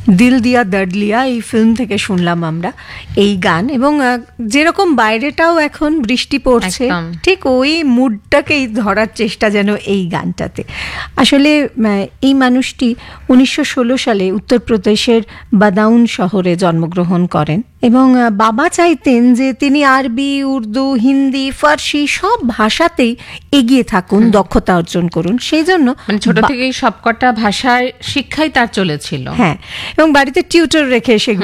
দিল দিয়া দর্দ লিয়া এই ফিল্ম থেকে শুনলাম আমরা এই গান, এবং যেরকম বাইরেটাও এখন বৃষ্টি পড়ছে, ঠিক ওই মুডটাকেই ধরার চেষ্টা যেন এই গানটাতে। আসলে এই মানুষটি 1916 সালে উত্তরপ্রদেশের বাদাউন শহরে জন্মগ্রহণ করেন, এবং বাবা চাইতেন যে তিনি আরবি, উর্দু, হিন্দি, ফার্সি সব ভাষাতেই এগিয়ে থাকুন, দক্ষতা অর্জন করুন। সেই জন্য ছোট থেকেই সবকটা ভাষার শিক্ষাই তার চলেছিল। হ্যাঁ, এবং বাড়িতে টিউটর রেখে